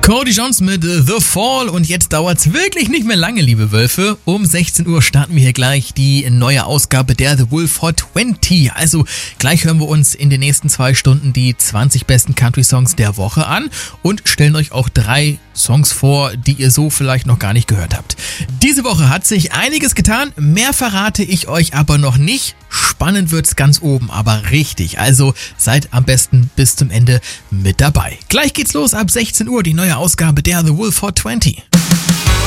Cody Jones mit The Fall und jetzt dauert's wirklich nicht mehr lange, liebe Wölfe. Um 16 Uhr starten wir hier gleich die neue Ausgabe der The Wolf Hot 20. Also gleich hören wir uns in den nächsten 2 Stunden die 20 besten Country-Songs der Woche an und stellen euch auch 3 Songs vor, die ihr so vielleicht noch gar nicht gehört habt. Diese Woche hat sich einiges getan, mehr verrate ich euch aber noch nicht. Spannend wird's ganz oben, aber richtig. Also seid am besten bis zum Ende mit dabei. Gleich geht's los ab 16 Uhr, die neue Ausgabe der The Wolf Hot 20.